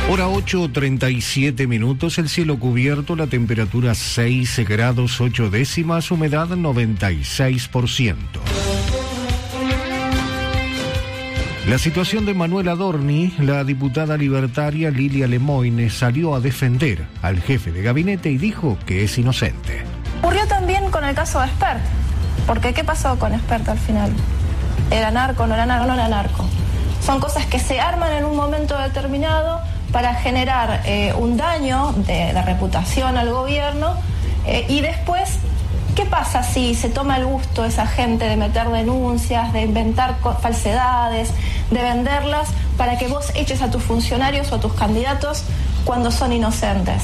Hora 8:37, el cielo cubierto, la temperatura 6 grados 8 décimas, humedad 96%. La situación de Manuel Adorni, la diputada libertaria Lilia Lemoyne salió a defender al jefe de gabinete y dijo que es inocente. Ocurrió también con el caso de Espert, porque ¿qué pasó con Espert al final? ¿Era narco, no era narco? No era narco. Son cosas que se arman en un momento determinado para generar un daño de reputación al gobierno y después, ¿qué pasa si se toma el gusto esa gente de meter denuncias, de inventar falsedades, de venderlas para que vos eches a tus funcionarios o a tus candidatos cuando son inocentes?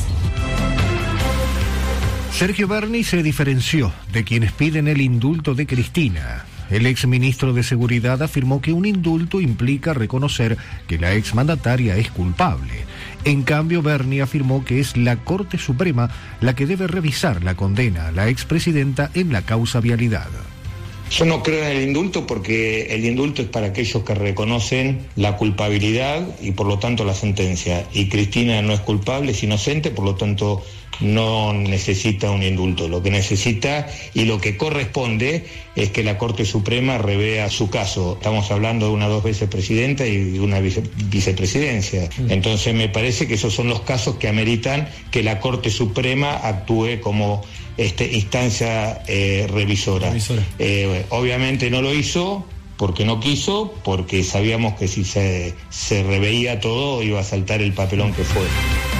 Sergio Berni se diferenció de quienes piden el indulto de Cristina. El exministro de Seguridad afirmó que un indulto implica reconocer que la exmandataria es culpable. En cambio, Berni afirmó que es la Corte Suprema la que debe revisar la condena a la expresidenta en la causa vialidad. Yo no creo en el indulto porque el indulto es para aquellos que reconocen la culpabilidad y por lo tanto la sentencia. Y Cristina no es culpable, es inocente, por lo tanto no necesita un indulto. Lo que necesita y lo que corresponde es que la Corte Suprema revea su caso. Estamos hablando de una 2 veces presidenta y de una vicepresidencia. Entonces me parece que esos son los casos que ameritan que la Corte Suprema actúe como instancia revisora. Obviamente no lo hizo porque no quiso, porque sabíamos que si se reveía todo iba a saltar el papelón que fue.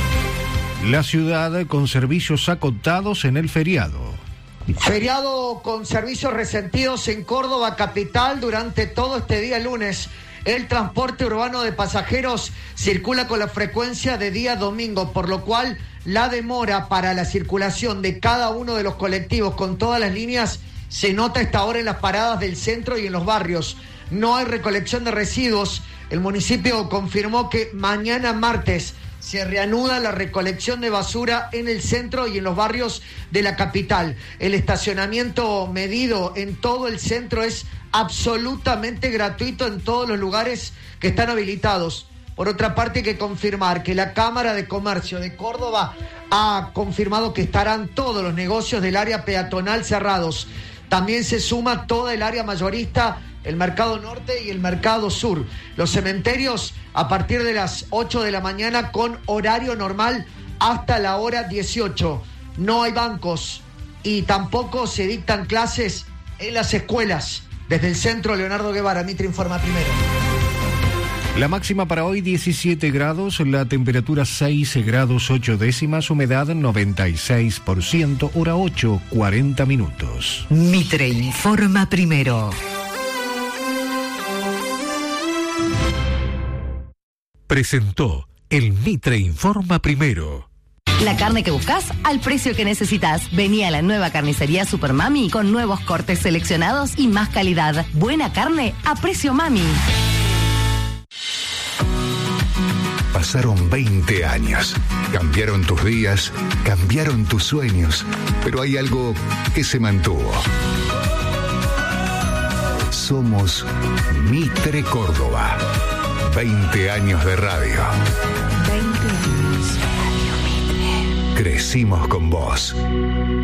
La ciudad con servicios acotados en el feriado. Feriado con servicios resentidos en Córdoba capital durante todo este día lunes. El transporte urbano de pasajeros circula con la frecuencia de día domingo, por lo cual la demora para la circulación de cada uno de los colectivos con todas las líneas se nota a esta hora en las paradas del centro y en los barrios. No hay recolección de residuos. El municipio confirmó que mañana martes se reanuda la recolección de basura en el centro y en los barrios de la capital. El estacionamiento medido en todo el centro es absolutamente gratuito en todos los lugares que están habilitados. Por otra parte, hay que confirmar que la Cámara de Comercio de Córdoba ha confirmado que estarán todos los negocios del área peatonal cerrados. También se suma toda el área mayorista, el Mercado Norte y el Mercado Sur. Los cementerios a partir de las 8 de la mañana con horario normal hasta la hora 18. No hay bancos y tampoco se dictan clases en las escuelas. Desde el centro, Leonardo Guevara, Mitre Informa Primero. La máxima para hoy 17 grados, la temperatura 6 grados 8 décimas, humedad 96%, hora 8:40. Mitre Informa Primero. Presentó el Mitre Informa Primero. La carne que buscas al precio que necesitas. Vení a la nueva carnicería Super Mami con nuevos cortes seleccionados y más calidad. Buena carne a precio Mami. Pasaron 20 años. Cambiaron tus días, cambiaron tus sueños, pero hay algo que se mantuvo. Somos Mitre Córdoba. 20 años de radio. 20 años. Radio Mitre. Crecimos con vos.